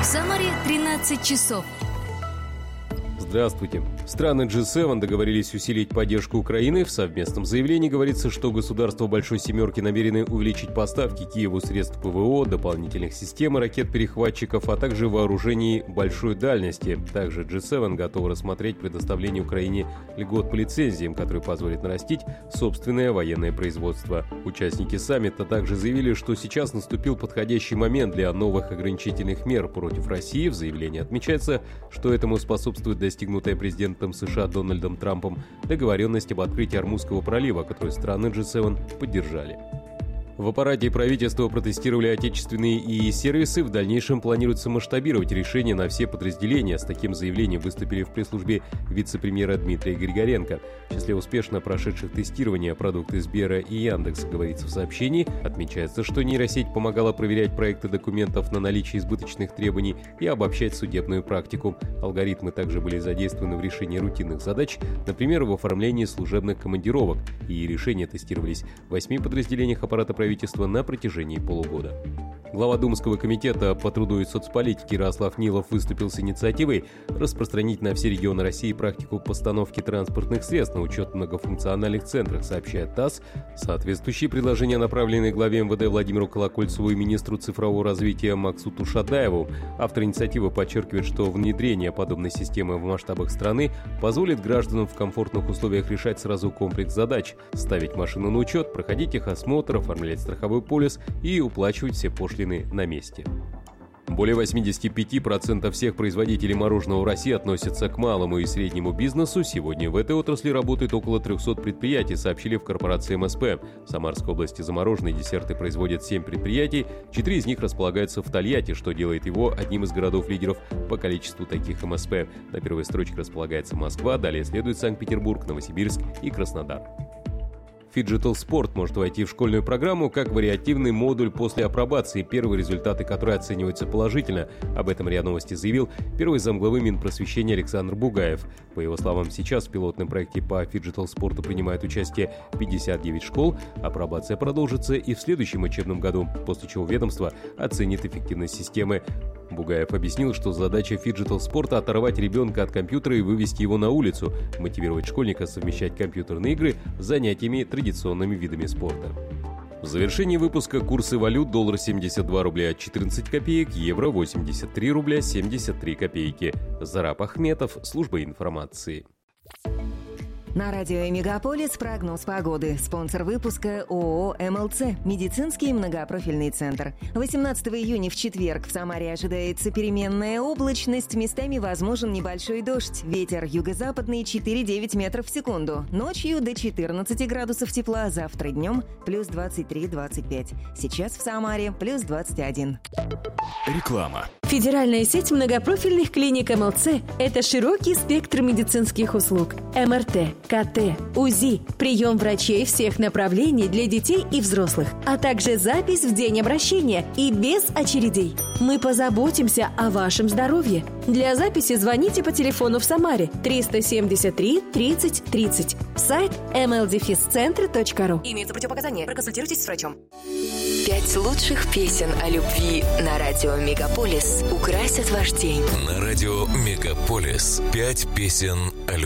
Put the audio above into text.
Самаре 13 часов. Здравствуйте. Страны G7 договорились усилить поддержку Украины. В совместном заявлении говорится, что государства Большой Семерки намерены увеличить поставки Киеву средств ПВО, дополнительных систем и ракет-перехватчиков, а также вооружений большой дальности. Также G7 готова рассмотреть предоставление Украине льгот по лицензиям, которые позволят нарастить собственное военное производство. Участники саммита также заявили, что сейчас наступил подходящий момент для новых ограничительных мер против России. В заявлении отмечается, что этому способствует достигнутая президентом США Дональдом Трампом договоренность об открытии Ормузского пролива, которую страны G7 поддержали. В аппарате правительства протестировали отечественные ИИ-сервисы. В дальнейшем планируется масштабировать решение на все подразделения. С таким заявлением выступили в пресс-службе вице-премьера Дмитрия Григоренко. В числе успешно прошедших тестирования продукты Сбера и Яндекса, говорится в сообщении. Отмечается, что нейросеть помогала проверять проекты документов на наличие избыточных требований и обобщать судебную практику. Алгоритмы также были задействованы в решении рутинных задач, например, в оформлении служебных командировок. И решения тестировались в 8 подразделениях аппарата правительства на протяжении полугода. Глава Думского комитета по труду и соцполитике Ярослав Нилов выступил с инициативой распространить на все регионы России практику постановки транспортных средств на учет в многофункциональных центрах, сообщает ТАСС. Соответствующие предложения направлены главе МВД Владимиру Колокольцеву и министру цифрового развития Максуту Шадаеву. Автор инициативы подчеркивает, что внедрение подобной системы в масштабах страны позволит гражданам в комфортных условиях решать сразу комплекс задач: ставить машину на учет, проходить техосмотр, оформлять страховой полис и уплачивать все пошлины на месте. Более 85% всех производителей мороженого в России относятся к малому и среднему бизнесу. Сегодня в этой отрасли работает около 300 предприятий, сообщили в корпорации МСП. В Самарской области замороженные десерты производят 7 предприятий, 4 из них располагаются в Тольятти, что делает его одним из городов-лидеров по количеству таких МСП. На первой строчке располагается Москва, далее следует Санкт-Петербург, Новосибирск и Краснодар. Fidgetal Sport может войти в школьную программу как вариативный модуль после апробации, первые результаты которой оцениваются положительно. Об этом РИА Новости заявил первый замглавы Минпросвещения Александр Бугаев. По его словам, сейчас в пилотном проекте по Fidgetal Sport принимают участие 59 школ. Апробация продолжится и в следующем учебном году, после чего ведомство оценит эффективность системы. Бугаев объяснил, что задача Fidgetal Sport — оторвать ребенка от компьютера и вывести его на улицу, мотивировать школьника совмещать компьютерные игры с занятиями традиционными видами спорта. В завершении выпуска курсы валют: доллар 72 рубля 14 копеек, евро 83 рубля 73 копейки. Зараб Ахметов, служба информации. На радио «Мегаполис» прогноз погоды. Спонсор выпуска ООО «МЛЦ» – медицинский многопрофильный центр. 18 июня в четверг в Самаре ожидается переменная облачность. Местами возможен небольшой дождь. Ветер юго-западный 4,9 метров в секунду. Ночью до 14 градусов тепла. Завтра днем плюс 23-25. Сейчас в Самаре плюс 21. Реклама. Федеральная сеть многопрофильных клиник МЛЦ – это широкий спектр медицинских услуг. МРТ, КТ, УЗИ, прием врачей всех направлений для детей и взрослых, а также запись в день обращения и без очередей. Мы позаботимся о вашем здоровье. Для записи звоните по телефону в Самаре 373 30 30. Сайт mldefiscentre.ru. Имеются противопоказания. Проконсультируйтесь с врачом. 5 лучших песен о любви на радио «Мегаполис» украсят ваш день. На радио «Мегаполис» 5 песен о любви.